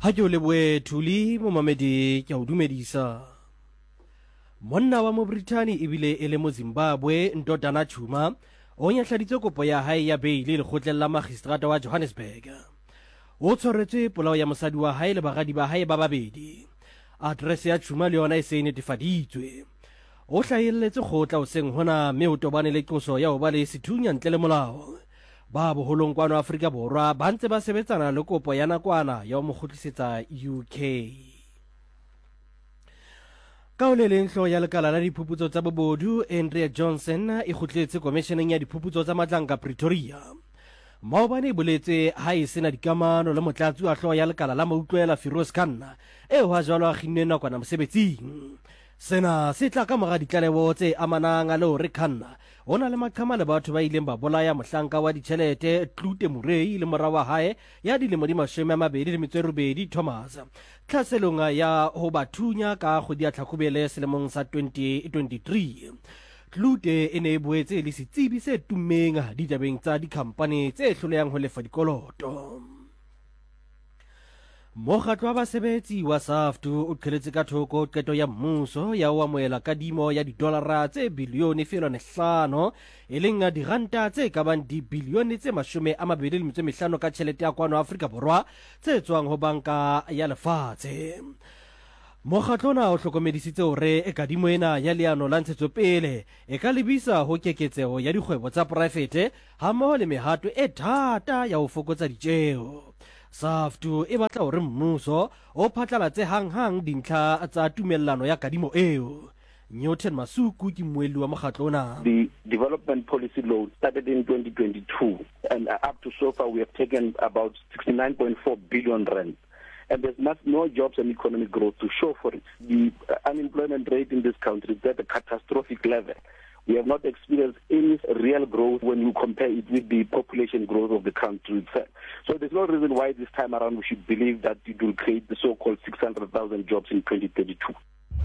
Ha ke o leboe Thuli mo mamedi ke o dumedisa. Monna wa mo Brittany ebile e le mo Zimbabwe Ntodana Chuma o nyahladitse kopo ya hae ya beile le lekgotleng la magistrata wa Johannesburg. O tshwaretswe polao ya mosadi wa hae le bagadi ba hae ba babedi. Address ya Chuma le yona e se netefaditswe. O hlahelletse kgotla o seng hona mme o tobane le qoso ya ho ba le sethunya ntle le molao. Ba boholong kwano Afrika Borwa ba ntse ba sebetsana le kopo ya nakwana ya ho mo kgutlisetsa UK. Ka o le lenhlo ya lekala la diphuputso tsa bobodu Andrea Johnson e kgutletse komisheneng ya diphuputso tsa matlanka Pretoria. Maobane e boletse ha e sena dikamano le motlatsi wa hloho ya lekala la mautlwela Firoz Khan eo ha jwalo a kginnwe nakwana mosebetsing. Sena se tla ka mora ditlalebo tse amanang le hore Khan o na le maqhama le batho ba ileng ba bolaya mohlanka wa ditjhelete Tlute Murray le mora wa hae ya dilemo di 28 Thomas tlhaselong ya ho bathunya ka kgwedi ya Tlhakubele selemong sa 2023. Tlute e ne e boetse le setsebi se tummeng ditabeng tsa dikhampani tse hlolehang ho lefa dikoloto. Mokgatlo wa basebetsi wa SAFTU o qheletse ka thoko qeto ya mmuso ya ho amohela kadimo ya didolara tse bilione 5 e leng diranta tse kabang dibilione tse 25 ka tjhelete ya kwano Afrika Borwa tse tswang ho banka ya lefatshe. Mokgatlo ona o hlokomedisitse hore kadimo ena ya leano la ntshetsopele e ka lebisa ho keketseho ya dikgwebo tsa poraefete hammoho le mehato e thata ya ho fokotsa ditjeo. SAFTU e batla hore mmuso o phatlalatse hanghang dintlha tsa tumellano ya kadimo eo. Newton Masuku ke mmuelli wa mokgatlo ona. The development policy law started in 2022 and up to so far we have taken about 69.4 billion rand. And there's no jobs and economic growth to show for it. The unemployment rate in this country is at a catastrophic level. We have not experienced any real growth when you compare it with the population growth of the country itself. So there's no reason why this time around we should believe that it will create the so-called 600,000 jobs in 2032.